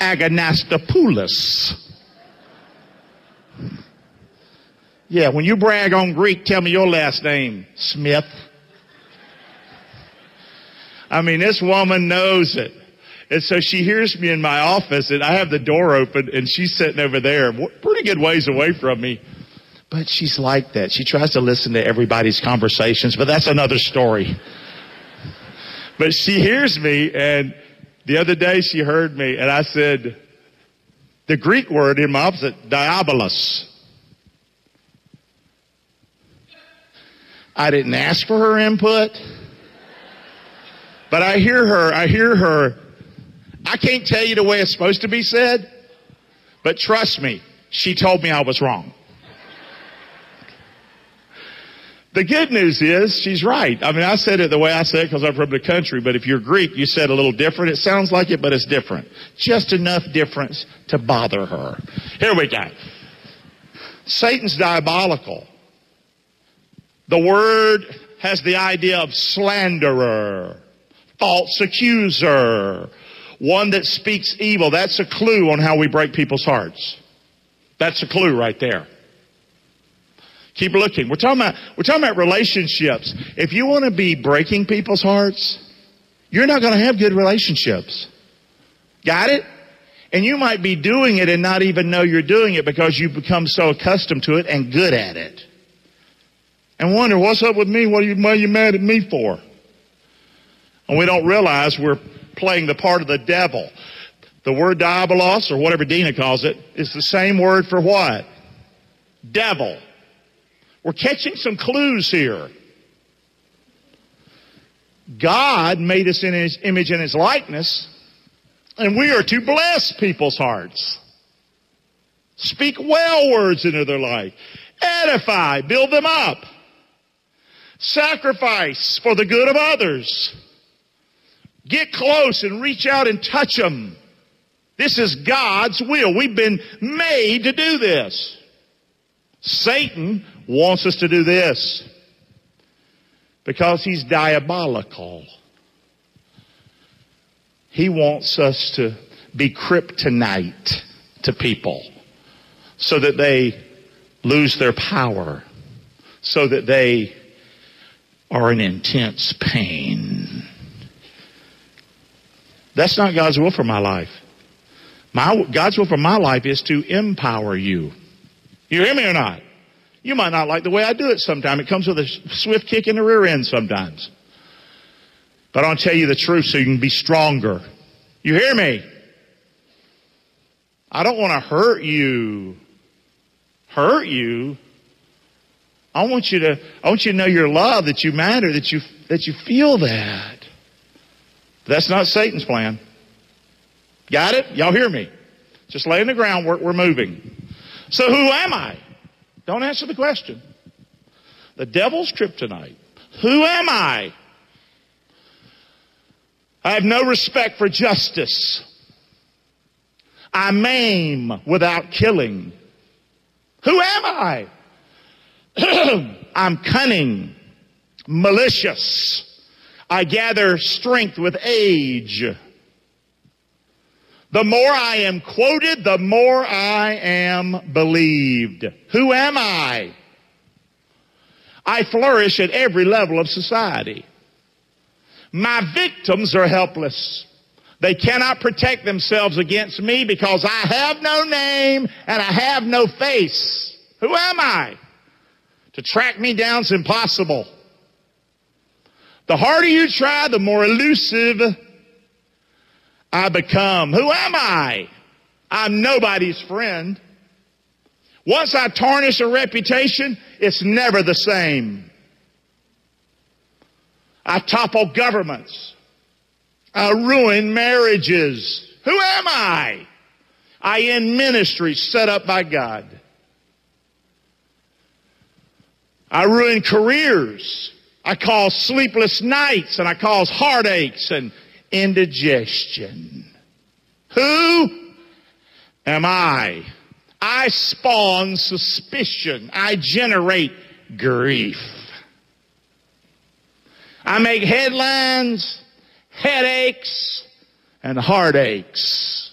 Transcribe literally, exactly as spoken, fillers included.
Aganastopoulos. Yeah, when you brag on Greek, tell me your last name, Smith. I mean, this woman knows it. And so she hears me in my office, and I have the door open, and she's sitting over there, pretty good ways away from me. But she's like that. She tries to listen to everybody's conversations, but that's another story. But she hears me, and the other day she heard me, and I said, the Greek word in my opposite, diabolos. I didn't ask for her input, but I hear her, I hear her. I can't tell you the way it's supposed to be said, but trust me, she told me I was wrong. The good news is she's right. I mean, I said it the way I said it because I'm from the country, but if you're Greek, you said a little different. It sounds like it, but it's different. Just enough difference to bother her. Here we go. Satan's diabolical. The word has the idea of slanderer, false accuser, one that speaks evil. That's a clue on how we break people's hearts. That's a clue right there. Keep looking. We're talking about, we're talking about relationships. If you want to be breaking people's hearts, you're not going to have good relationships. Got it? And you might be doing it and not even know you're doing it because you've become so accustomed to it and good at it. And wonder, what's up with me? What are you, what are you mad at me for? And we don't realize we're playing the part of the devil. The word diabolos, or whatever Dina calls it, is the same word for what? Devil. We're catching some clues here. God made us in His image and His likeness, and we are to bless people's hearts. Speak well words into their life. Edify, build them up. Sacrifice for the good of others. Get close and reach out and touch them. This is God's will. We've been made to do this. Satan wants us to do this because he's diabolical. He wants us to be kryptonite to people so that they lose their power, so that they are in intense pain. That's not God's will for my life. My, God's will for my life is to empower you. You hear me or not? You might not like the way I do it sometimes. It comes with a swift kick in the rear end sometimes. But I'll tell you the truth so you can be stronger. You hear me? I don't want to hurt you. Hurt you? I want you to, I want you to know you're loved, that you matter, that you, that you feel that. But that's not Satan's plan. Got it? Y'all hear me? Just laying the groundwork, we're moving. So who am I? Don't answer the question. The devil's kryptonite. Who am I? I have no respect for justice. I maim without killing. Who am I? I'm cunning, malicious. I gather strength with age. The more I am quoted, the more I am believed. Who am I? I flourish at every level of society. My victims are helpless. They cannot protect themselves against me because I have no name and I have no face. Who am I? To track me down is impossible. The harder you try, the more elusive I become. Who am I? I'm nobody's friend. Once I tarnish a reputation, it's never the same. I topple governments. I ruin marriages. Who am I? I end ministries set up by God. I ruin careers. I cause sleepless nights, and I cause heartaches and indigestion. Who am I? I spawn suspicion. I generate grief. I make headlines, headaches, and heartaches.